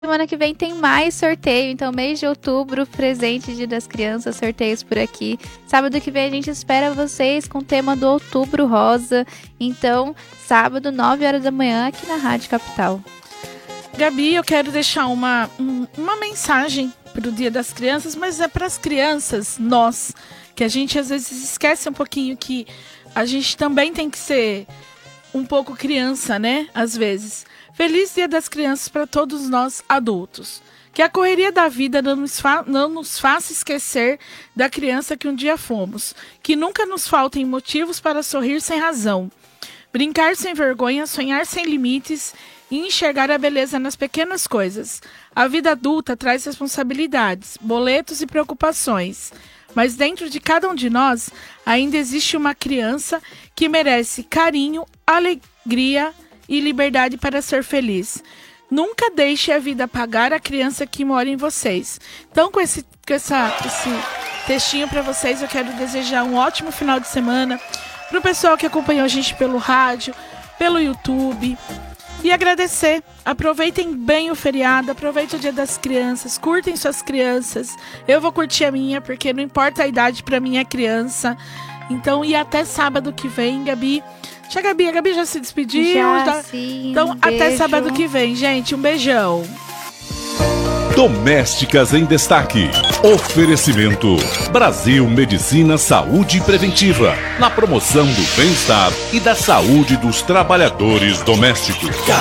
Semana que vem tem mais sorteio, então mês de outubro, presente Dia das Crianças, sorteios por aqui. Sábado que vem a gente espera vocês com o tema do Outubro Rosa. Então, sábado, 9 horas da manhã, aqui na Rádio Capital. Gabi, eu quero deixar uma mensagem para o Dia das Crianças, mas é para as crianças, nós, que a gente às vezes esquece um pouquinho que a gente também tem que ser um pouco criança, né? Às vezes. Feliz Dia das Crianças para todos nós adultos. Que a correria da vida não nos faça esquecer da criança que um dia fomos. Que nunca nos faltem motivos para sorrir sem razão. Brincar sem vergonha, sonhar sem limites e enxergar a beleza nas pequenas coisas. A vida adulta traz responsabilidades, boletos e preocupações. Mas dentro de cada um de nós ainda existe uma criança que merece carinho, alegria e liberdade para ser feliz. Nunca deixe a vida apagar a criança que mora em vocês. Então, com esse textinho para vocês, eu quero desejar um ótimo final de semana para o pessoal que acompanhou a gente pelo rádio, pelo YouTube. E agradecer. Aproveitem bem o feriado, aproveitem o Dia das Crianças, curtem suas crianças. Eu vou curtir a minha, porque não importa a idade, para mim é criança. Então, e até sábado que vem, Gabi. A Gabi já se despediu. Sim, então, até sábado que vem, gente. Um beijão. Domésticas em Destaque. Oferecimento Brasil Medicina Saúde Preventiva. Na promoção do bem-estar e da saúde dos trabalhadores domésticos.